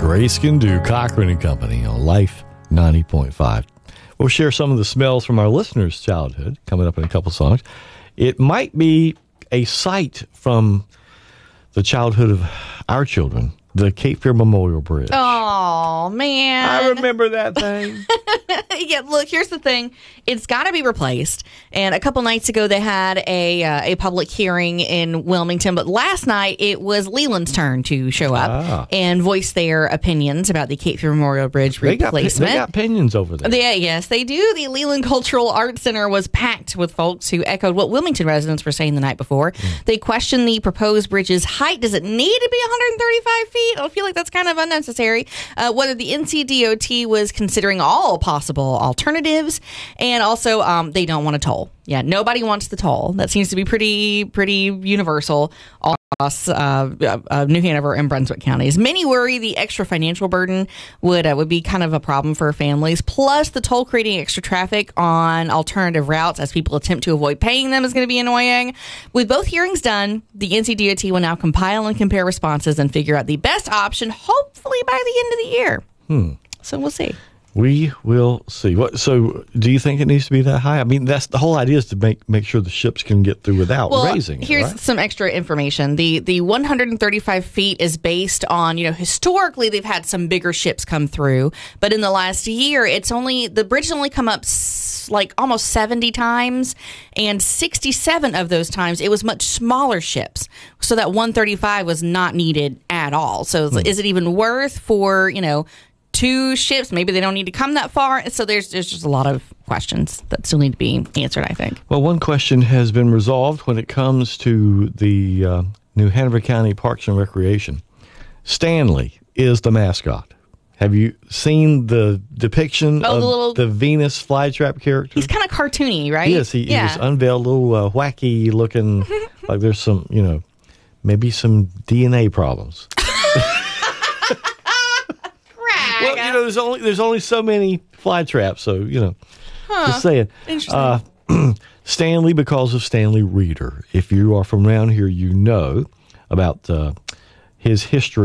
Grace can do Cochran and Company on Life 90.5. We'll share some of the smells from our listeners' childhood coming up in a couple songs. It might be a sight from the childhood of our children, the Cape Fear Memorial Bridge. Oh, man. I remember that thing. Yeah, look, here's the thing. It's got to be replaced. And a couple nights ago, they had a public hearing in Wilmington. But last night, it was Leland's turn to show up and voice their opinions about the Cape Fear Memorial Bridge replacement. They got opinions over there. Yes, they do. The Leland Cultural Arts Center was packed with folks who echoed what Wilmington residents were saying the night before. They questioned the proposed bridge's height. Does it need to be 135 feet? I feel like that's kind of unnecessary. Whether the NCDOT was considering all possible alternatives, and also they don't want a toll. Yeah, nobody wants the toll. That seems to be pretty universal all across New Hanover and Brunswick counties. Many worry the extra financial burden would be kind of a problem for families. Plus, the toll creating extra traffic on alternative routes as people attempt to avoid paying them is going to be annoying. With both hearings done, the NCDOT will now compile and compare responses and figure out the best option, hopefully by the end of the year. So we'll see. We will see. So, do you think it needs to be that high? I mean, that's the whole idea, is to make sure the ships can get through without raising. Here's some extra information. The 135 feet is based on, historically they've had some bigger ships come through, but in the last year, the bridge has only come up like almost 70 times, and 67 of those times it was much smaller ships. So that 135 was not needed at all. So is it even worth for, two ships? Maybe they don't need to come that far. So there's just a lot of questions that still need to be answered, I think. Well, one question has been resolved when it comes to the New Hanover County Parks and Recreation. Stanley is the mascot. Have you seen the depiction of the Venus flytrap character? He's kind of cartoony, right? Yes, he was unveiled, a little wacky looking, like there's some, maybe some DNA problems. Well, there's only so many fly traps, so just saying. Interesting. Stanley, because of Stanley Reeder. If you are from around here, you know about his history